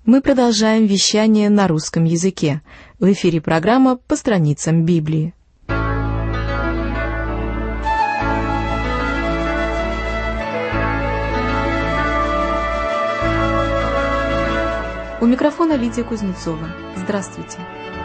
Мы продолжаем вещание на русском языке. В эфире программа «По страницам Библии». У микрофона Лидия Кузнецова. Здравствуйте.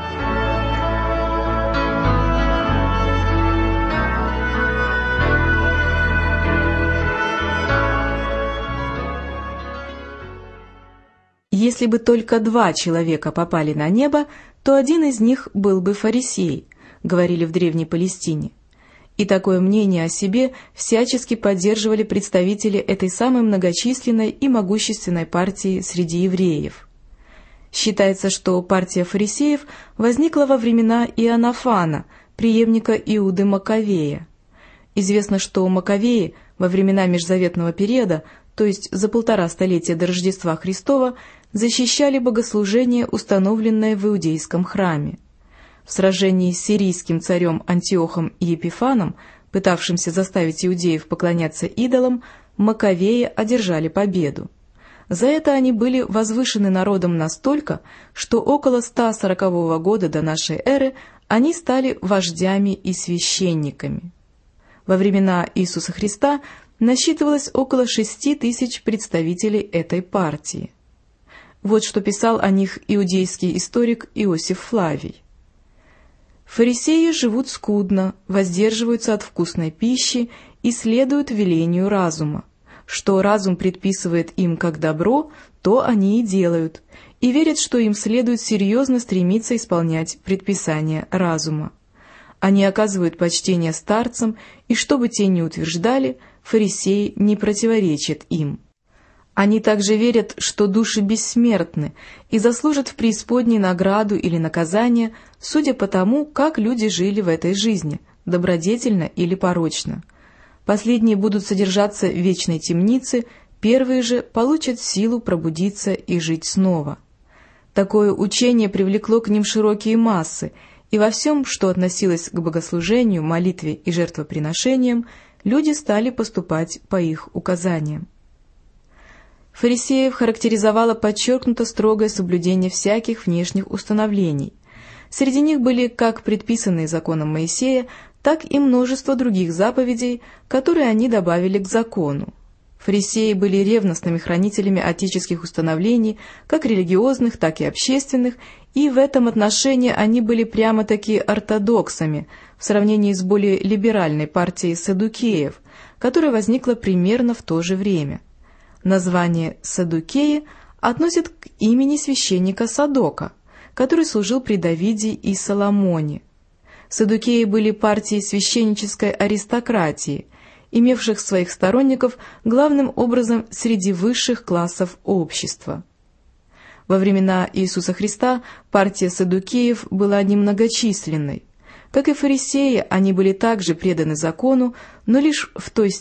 Если бы только 2 человека попали на небо, то один из них был бы фарисей, говорили в Древней Палестине. И такое мнение о себе всячески поддерживали представители этой самой многочисленной и могущественной партии среди евреев. Считается, что партия фарисеев возникла во времена Иоаннафана, преемника Иуды Маковея. Известно, что Маковеи во времена межзаветного периода, то есть за 1,5 столетия до Рождества Христова, защищали богослужение, установленное в Иудейском храме. В сражении с сирийским царем Антиохом и Епифаном, пытавшимся заставить иудеев поклоняться идолам, Маковеи одержали победу. За это они были возвышены народом настолько, что около 140 года до нашей эры они стали вождями и священниками. Во времена Иисуса Христа насчитывалось около 6000 представителей этой партии. Вот что писал о них иудейский историк Иосиф Флавий. «Фарисеи живут скудно, воздерживаются от вкусной пищи и следуют велению разума. Что разум предписывает им как добро, то они и делают, и верят, что им следует серьезно стремиться исполнять предписания разума. Они оказывают почтение старцам, и что бы те ни утверждали, фарисеи не противоречат им. Они также верят, что души бессмертны и заслужат в преисподней награду или наказание, судя по тому, как люди жили в этой жизни, добродетельно или порочно. Последние будут содержаться в вечной темнице, первые же получат силу пробудиться и жить снова. Такое учение привлекло к ним широкие массы, и во всем, что относилось к богослужению, молитве и жертвоприношениям, люди стали поступать по их указаниям. Фарисеев характеризовало подчеркнуто строгое соблюдение всяких внешних установлений. Среди них были как предписанные законом Моисея, так и множество других заповедей, которые они добавили к закону. Фарисеи были ревностными хранителями отеческих установлений, как религиозных, так и общественных, и в этом отношении они были прямо-таки ортодоксами в сравнении с более либеральной партией саддукеев, которая возникла примерно в то же время. Название «саддукеи» относят к имени священника Садока, который служил при Давиде и Соломоне. Саддукеи были партией священнической аристократии, имевших своих сторонников главным образом среди высших классов общества. Во времена Иисуса Христа партия саддукеев была немногочисленной. Как и фарисеи, они были также преданы закону, но лишь в той